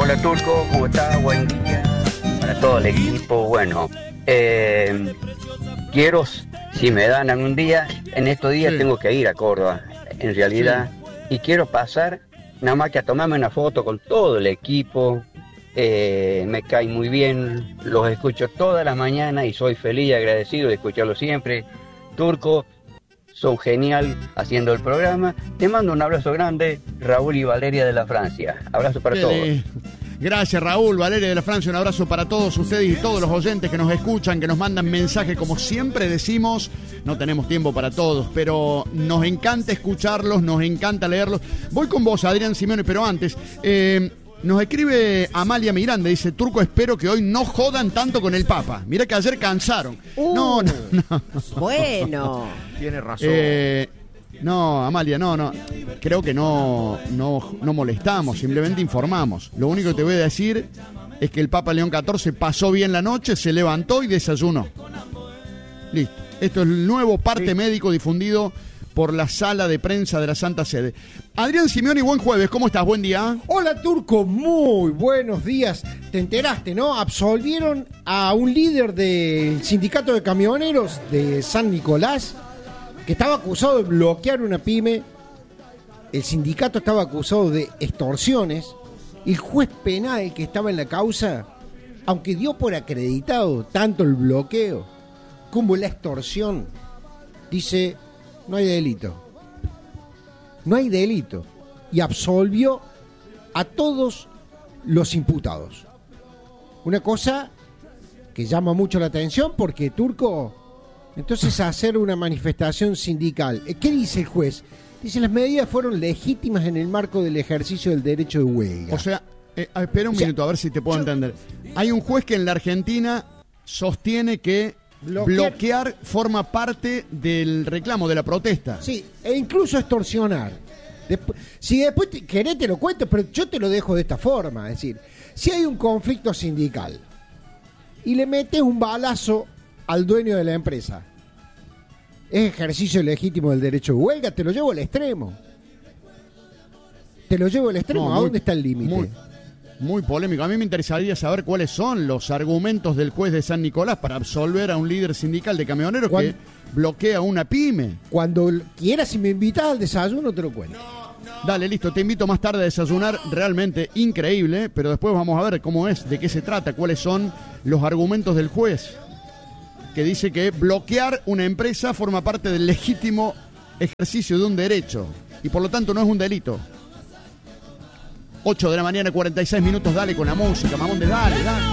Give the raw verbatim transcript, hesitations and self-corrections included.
Hola Turco, ¿cómo estás? Buen día para todo el equipo. Bueno, eh, quiero, si me dan algún día, en estos días sí. tengo que ir a Córdoba, en realidad, sí. y quiero pasar nada más que a tomarme una foto con todo el equipo. Eh, me cae muy bien, los escucho todas las mañanas y soy feliz y agradecido de escucharlos siempre. Turco, son genial haciendo el programa. Te mando un abrazo grande, Raúl y Valeria de la Francia. Abrazo para todos. Gracias, Raúl, Valeria de la Francia. Un abrazo para todos ustedes y todos los oyentes que nos escuchan, que nos mandan mensajes. Como siempre decimos, no tenemos tiempo para todos, pero nos encanta escucharlos, nos encanta leerlos. Voy con vos, Adrián Simeone, pero antes... Eh, Nos escribe Amalia Miranda, dice: Turco, espero que hoy no jodan tanto con el Papa. Mira que ayer cansaron. Uh, no, no, no. Bueno. Tiene razón. Eh, no, Amalia, no, no. Creo que no, no, no molestamos, simplemente informamos. Lo único que te voy a decir es que el Papa León catorce pasó bien la noche, se levantó y desayunó. Listo. Esto es el nuevo parte sí. médico difundido por la sala de prensa de la Santa Sede. Adrián Simeone, buen jueves, ¿cómo estás? Buen día. Hola Turco, muy buenos días. Te enteraste, ¿no? Absolvieron a un líder del sindicato de camioneros de San Nicolás que estaba acusado de bloquear una pyme. El sindicato estaba acusado de extorsiones. El juez penal que estaba en la causa, aunque dio por acreditado tanto el bloqueo como la extorsión, dice: no hay delito. No hay delito. Y absolvió a todos los imputados. Una cosa que llama mucho la atención porque, Turco, entonces hacer una manifestación sindical. ¿Qué dice el juez? Dice: las medidas fueron legítimas en el marco del ejercicio del derecho de huelga. O sea, eh, espera un o sea, minuto a ver si te puedo yo, entender. Hay un juez que en la Argentina sostiene que Bloquear. Bloquear forma parte del reclamo, de la protesta. Sí, e incluso extorsionar. Después, si después te, querés te lo cuento, pero yo te lo dejo de esta forma. Es decir, si hay un conflicto sindical y le metes un balazo al dueño de la empresa, ¿es ejercicio legítimo del derecho de huelga? Te lo llevo al extremo. Te lo llevo al extremo. No, ¿a muy, dónde está el límite? Muy polémico. A mí me interesaría saber cuáles son los argumentos del juez de San Nicolás para absolver a un líder sindical de camioneros cuando, que bloquea una pyme. Cuando quieras, si me invitas al desayuno, te lo cuento. No, no. Dale, listo, te invito más tarde a desayunar. Realmente increíble, pero después vamos a ver cómo es, de qué se trata, cuáles son los argumentos del juez, que dice que bloquear una empresa forma parte del legítimo ejercicio de un derecho y por lo tanto no es un delito. ocho de la mañana, cuarenta y seis minutos, dale con la música, Mamonde, dale, dale.